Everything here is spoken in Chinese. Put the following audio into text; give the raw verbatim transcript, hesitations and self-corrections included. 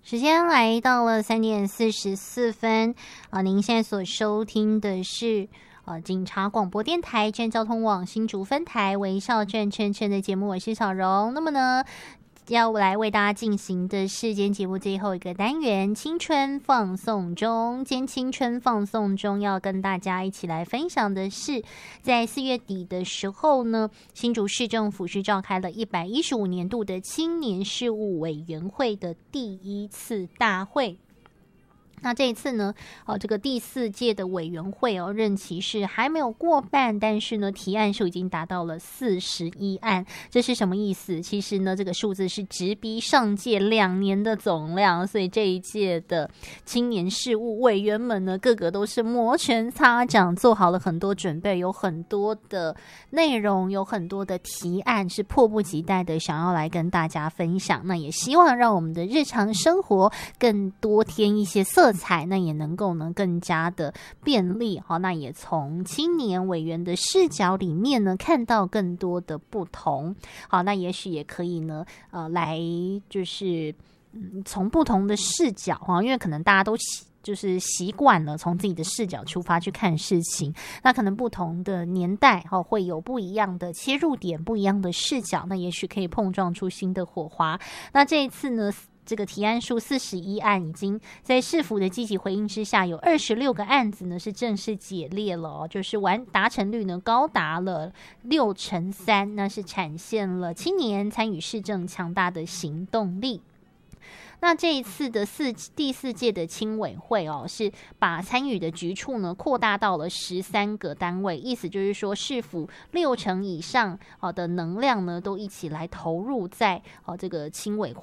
时间来到了三点四十四分啊！您现在所收听的是呃警察广播电台镇交通网新竹分台微笑镇圈圈的节目，我是小荣。那么呢，要来为大家进行的是今天节目最后一个单元青春放送中。今天青春放送中要跟大家一起来分享的是，在四月底的时候呢，新竹市政府是召开了一百一十五年度的青年事务委员会的第一次大会。那这一次呢，哦，这个第四届的委员会哦，任期是还没有过半，但是呢，提案数已经达到了四十一案，这是什么意思？其实呢，这个数字是直逼上届两年的总量，所以这一届的青年事务委员们呢，个个都是摩拳擦掌，做好了很多准备，有很多的内容，有很多的提案，是迫不及待的想要来跟大家分享。那也希望让我们的日常生活更多添一些色彩。彩那也能够呢更加的便利，好，那也从青年委员的视角里面呢看到更多的不同，好，那也许也可以呢呃来就是嗯从不同的视角哈，因为可能大家都习就是习惯了从自己的视角出发去看事情，那可能不同的年代哈会有不一样的切入点，不一样的视角，那也许可以碰撞出新的火花。那这一次呢，这个提案数四十一案，已经在市府的积极回应之下，有二十六个案子呢是正式解列了哦，就是完达成率呢高达了六成三，那是展现了青年参与市政强大的行动力。那这一次的四第四届的青委会哦，是把参与的局处呢扩大到了十三个单位，意思就是说市府六成以上的能量呢都一起来投入在哦这个青委